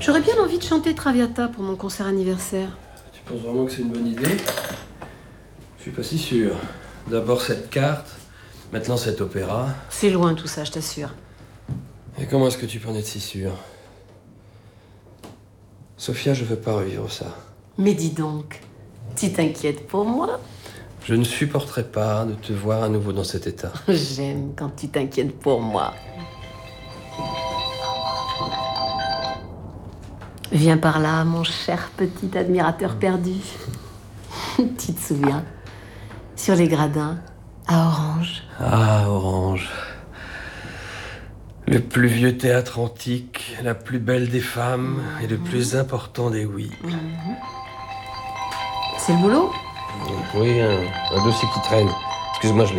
J'aurais bien envie de chanter Traviata pour mon concert anniversaire. Tu penses vraiment que c'est une bonne idée? Je suis pas si sûr. D'abord cette carte, maintenant cet opéra. C'est loin tout ça, je t'assure. Et comment est-ce que tu peux en être si sûr? Sophia, je veux pas revivre ça. Mais dis donc, tu t'inquiètes pour moi? Je ne supporterai pas de te voir à nouveau dans cet état. J'aime quand tu t'inquiètes pour moi. Viens par là, mon cher petit admirateur perdu. Tu te souviens? Sur les gradins, à Orange. Ah, Orange. Le plus vieux théâtre antique, la plus belle des femmes et le plus important des oui. C'est le boulot? Oui, un dossier qui traîne. Excuse-moi, je